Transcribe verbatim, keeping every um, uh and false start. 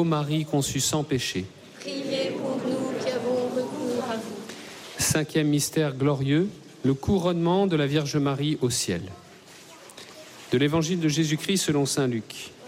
Ô Marie conçue sans péché. Priez pour nous qui avons recours à vous. Cinquième mystère glorieux, le couronnement de la Vierge Marie au ciel. De l'Évangile de Jésus-Christ selon saint Luc.